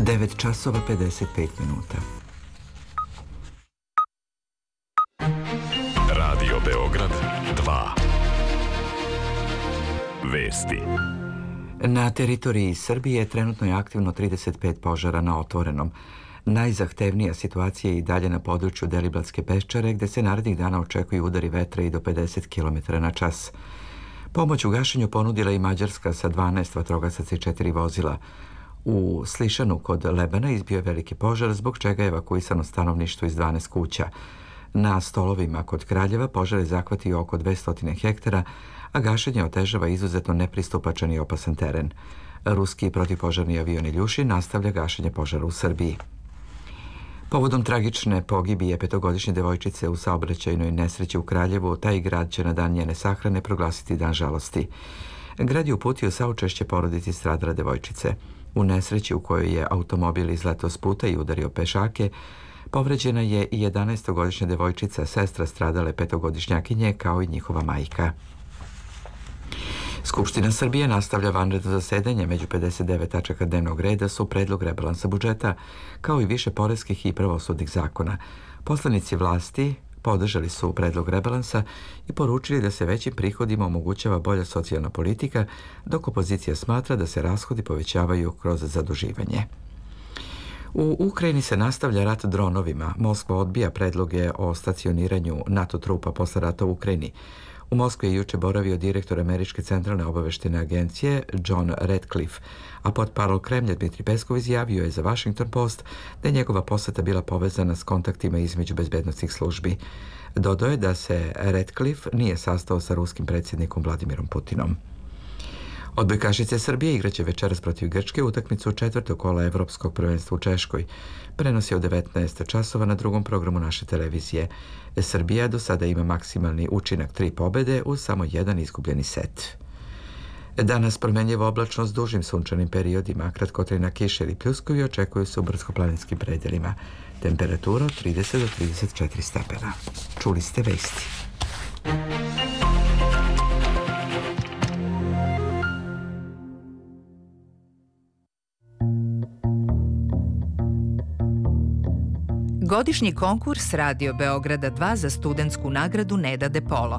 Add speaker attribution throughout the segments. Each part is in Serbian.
Speaker 1: 9 časova 55 minuta.
Speaker 2: Radio Beograd 2. Vesti.
Speaker 1: Na teritoriji Srbije trenutno je aktivno 35 požara na otvorenom. Najzahtevnija situacija je i dalje na području Deliblatske peščare, gde se narednih dana očekuju udari vetra i do 50 km na čas. Pomoć u gašenju ponudila i Mađarska sa 12 vatrogasaca i 4 vozila. U Slišanu kod Lebana izbio je veliki požar, zbog čega je evakuisano stanovništvo iz 12 kuća. Na Stolovima kod Kraljeva požar je zahvatio oko 200 hektara, a gašenje otežava izuzetno nepristupačan i opasan teren. Ruski protivpožarni avion Iljušin nastavlja gašenje požara u Srbiji. Povodom tragične pogibije 5-godišnje devojčice u saobraćajnoj nesreći u Kraljevu, taj grad će na dan njene sahrane proglasiti dan žalosti. Grad je uputio saučešće porodici stradale devojčice. U nesreći u kojoj je automobil izletao s puta i udario pešake, povređena je i 11-godišnja devojčica, sestra stradale 5-godišnjakinje, kao i njihova majka. Skupština Srbije nastavlja vanredno zasedanje. Među 59 tačaka dnevnog reda su predlog rebalansa budžeta, kao i više poreskih i pravosudnih zakona. Poslanici vlasti podržali su predlog rebalansa i poručili da se većim prihodima omogućava bolja socijalna politika, dok opozicija smatra da se rashodi povećavaju kroz zaduživanje. U Ukrajini se nastavlja rat dronovima. Moskva odbija predloge o stacioniranju NATO trupa posle rata u Ukrajini. U Moskvi je juče boravio direktor Američke centralne obaveštene agencije John Ratcliffe, a portparol Kremlja Dmitri Peskov izjavio je za Washington Post da je njegova poseta bila povezana s kontaktima između bezbednosnih službi. Dodao je da se Ratcliffe nije sastao sa ruskim predsjednikom Vladimirom Putinom. Odbojkašice Srbije igraće večeras protiv Grčke utakmicu četvrtog kola Evropskog prvenstva u Češkoj. Prenosi od 19 časova na drugom programu naše televizije. Srbija do sada ima maksimalni učinak 3 pobede uz samo 1 izgubljeni set. Danas promenljiva oblačnost s dužim sunčanim periodima, kratkotrajna kiša ili pljuskovi očekuju se u brdsko-planinskim predelima. Temperatura od 30 do 34 stepena. Čuli ste vesti.
Speaker 3: Godišnji konkurs Radio Beograda 2 za studentsku nagradu Neda De Polo.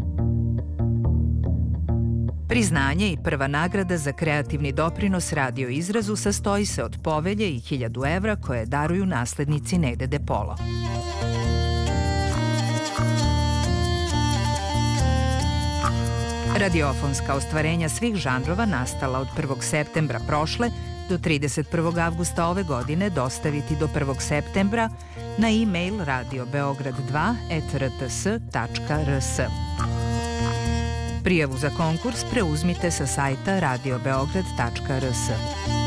Speaker 3: Priznanje i prva nagrada za kreativni doprinos radio izrazu sastoji se od povelje i 1000 evra koje daruju naslednici Nede De Polo. Radiofonska ostvarenja svih žanrova nastala od 1. septembra prošle do 31. avgusta ove godine dostaviti do 1. septembra na e-mail radiobeograd2@rts.rs. Prijavu za konkurs preuzmite sa sajta radiobeograd.rs.